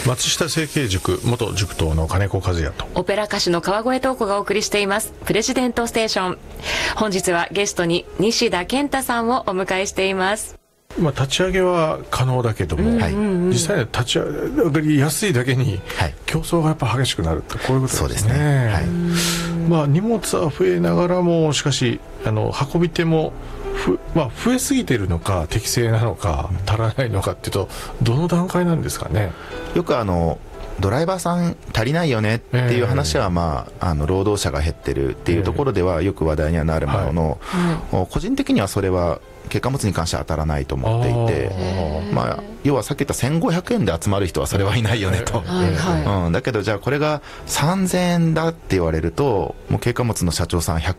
松下政経塾元塾頭の金子和也とオペラ歌手の川越東子がお送りしていますプレジデントステーション。本日はゲストに西田健太さんをお迎えしています。 立ち上げは可能だけども、実際に立ち上がりやすいだけに、競争がやっぱ激しくなるってこういうことですね。荷物は増えながらもしかし運び手も増えすぎているのか適正なのか足らないのかっていうとどの段階なんですかね。 よくドライバーさん足りないよねっていう話は、労働者が減ってるっていうところではよく話題にはなるものの、個人的にはそれは軽貨物に関しては当たらないと思っていて、要はさっき言った1500円で集まる人はそれはいないよねと、だけどじゃあこれが3000円だって言われるともう軽貨物の社長さん100